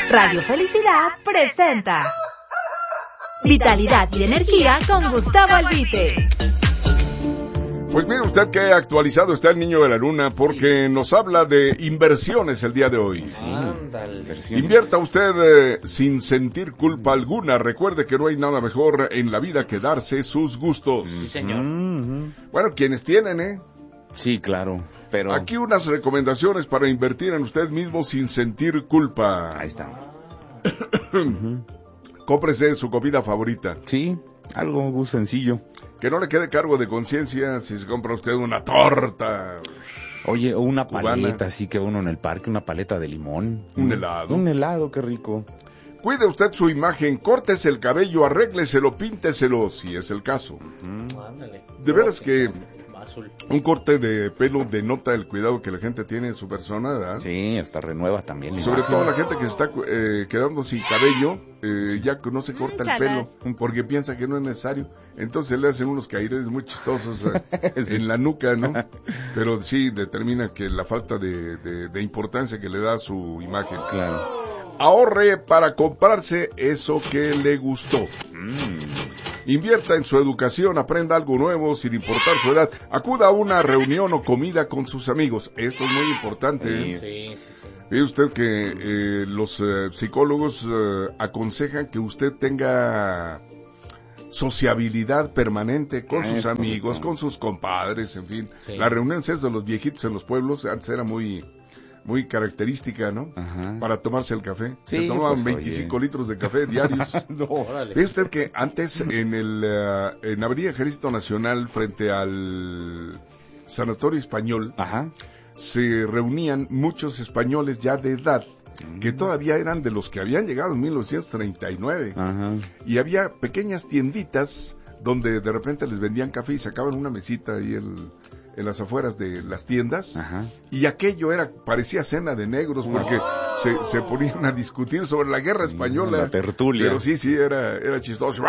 Radio Felicidad presenta Vitalidad y Energía con Gustavo Albite. Pues mire usted que actualizado está el niño de la luna porque nos habla de inversiones el día de hoy. Sí, Invierta usted sin sentir culpa alguna. Recuerde que no hay nada mejor en la vida que darse sus gustos. Sí, señor. Bueno, quienes tienen, Sí, claro, pero... Aquí unas recomendaciones para invertir en usted mismo sin sentir culpa. Ahí está. Cómprese su comida favorita. Sí, algo muy sencillo. Que no le quede cargo de conciencia si se compra usted una torta. Oye, o una cubana, paleta, así que uno en el parque, una paleta de limón. Un helado. Un helado, qué rico. Cuide usted su imagen, córtese el cabello, arrégleselo, pínteselo, si es el caso. De veras que un corte de pelo denota el cuidado que la gente tiene en su persona, ¿verdad? Sí, hasta renueva también. Sobre todo la gente que se está quedando sin cabello, ya que no se corta el pelo, porque piensa que no es necesario. Entonces le hacen unos caíres muy chistosos Sí. en la nuca, ¿no? Pero sí determina que la falta de importancia que le da a su imagen. Claro. Ahorre para comprarse eso que le gustó. Invierta en su educación, aprenda algo nuevo sin importar su edad. Acuda a una reunión o comida con sus amigos. Esto es muy importante. Sí. Ve usted que los psicólogos aconsejan que usted tenga sociabilidad permanente con sus amigos, con sus compadres, en fin. Sí. La reunión es de los viejitos en los pueblos, antes era muy característica, ¿no? Ajá. Para tomarse el café. Sí, Se tomaban pues, 25 litros de café diarios. No, órale. Ve usted que antes en Avenida Ejército Nacional, frente al Sanatorio Español, Ajá. se reunían muchos españoles ya de edad, que todavía eran de los que habían llegado en 1939. Ajá. Y había pequeñas tienditas donde de repente les vendían café y sacaban una mesita ahí en las afueras de las tiendas. Ajá. Y aquello parecía cena de negros porque se ponían a discutir sobre la guerra española. La tertulia. Pero sí, era chistoso.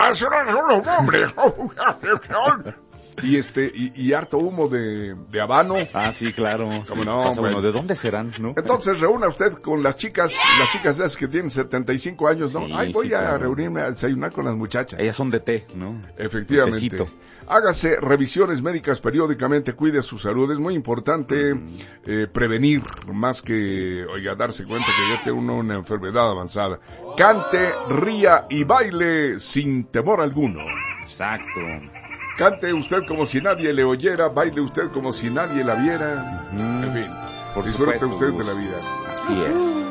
Y harto humo de habano. Ah, sí, claro. ¿Cómo Sí, no, pasa bueno. uno, ¿de dónde serán, no? Entonces reúna usted con las chicas esas que tienen 75 años, ¿no? Sí, Ay, voy sí, a claro. reunirme a desayunar con las muchachas. Ellas son de té, ¿no? Efectivamente. Un tecito. Hágase revisiones médicas periódicamente, cuide su salud. Es muy importante prevenir más que, darse cuenta que ya tiene uno una enfermedad avanzada. Cante, ría y baile sin temor alguno. Exacto. Cante usted como si nadie le oyera, baile usted como si nadie la viera. En fin, Por disfrute supuesto, usted de Gus. la vida. Así es.